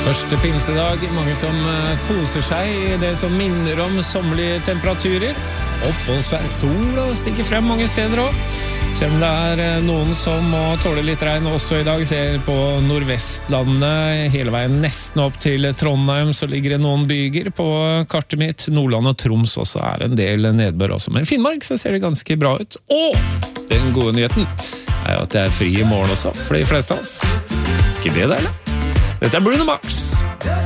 Første pinsedag, mange som koser seg i det som minner om sommerlige temperaturer. Oppholdsvær, sol og stikker frem mange steder også. Selv om det noen som må tåle litt regn også i dag, ser på Nordvestlandet, hele veien nesten opp til Trondheim, så ligger det noen byger på kartet mitt. Nordland og Troms også en del nedbør også, men i Finnmark så ser det ganske bra ut. Og den gode nyheten jo at det fri i morgen også, for de fleste av oss. Ikke det der, da? Dette Bruno Mars.